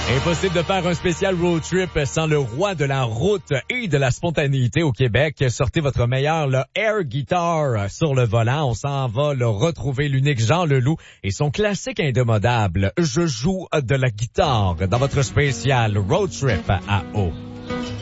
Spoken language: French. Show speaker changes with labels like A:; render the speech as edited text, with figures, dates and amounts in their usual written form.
A: Impossible de faire un spécial road trip sans le roi de la route et de la spontanéité au Québec. Sortez votre meilleur, le air guitar sur le volant. On s'en va le retrouver l'unique Jean Leloup et son classique indémodable. Je joue de la guitare dans votre spécial road trip à eau.